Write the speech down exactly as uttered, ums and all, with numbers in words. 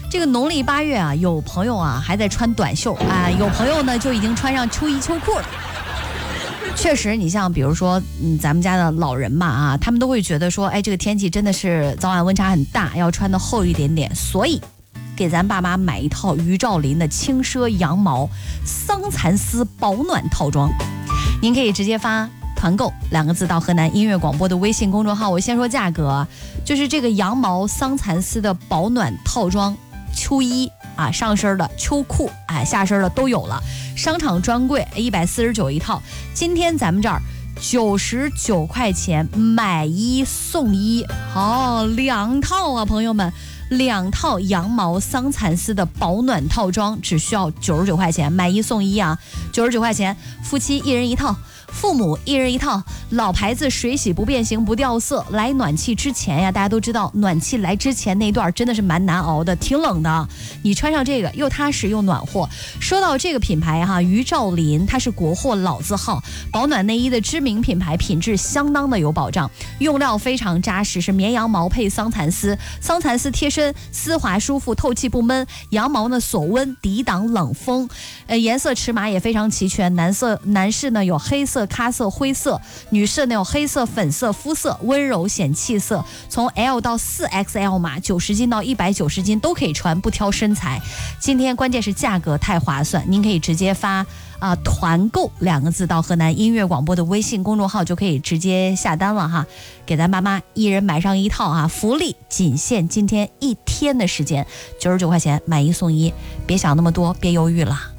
这个农历八月啊，有朋友啊还在穿短袖啊，有朋友呢就已经穿上秋衣秋裤了。确实，你像比如说，嗯，咱们家的老人嘛啊，他们都会觉得说，哎，这个天气真的是早晚温差很大，要穿的厚一点点，所以给咱爸妈买一套于兆林的轻奢羊毛桑蚕丝保暖套装。您可以直接发团购两个字到河南音乐广播的微信公众号。我先说价格，就是这个羊毛桑蚕丝的保暖套装，秋衣啊，上身的秋裤，哎，下身的都有了，商场专柜一百四十九一套，今天咱们这儿九十九块钱买一送一，好、哦，两套啊，朋友们，两套羊毛桑蚕丝的保暖套装只需要九十九块钱，买一送一啊，九十九块钱，夫妻一人一套，父母一人一套，老牌子，水洗不变形不掉色。来暖气之前呀，大家都知道暖气来之前那段真的是蛮难熬的，挺冷的，你穿上这个又踏实又暖和。说到这个品牌哈，于兆林，它是国货老字号，保暖内衣的知名品牌，品质相当的有保障，用料非常扎实，是绵羊毛配桑蚕丝，桑蚕丝贴身，丝滑舒服，透气不闷，羊毛呢锁温，抵挡冷风。呃，颜色尺码也非常齐全，男色男士呢有黑色、咖色、灰色，女士呢有黑色、粉色、肤色，温柔显气色。从 L 到 四 X L 码，九十斤到一百九十斤都可以穿，不挑身材。今天关键是价格太划算，您可以直接发啊、呃、团购两个字到河南音乐广播的微信公众号，就可以直接下单了哈，给咱爸妈一人买上一套啊，福利仅限今天一天的时间，九十九块钱买一送一，别想那么多，别犹豫了。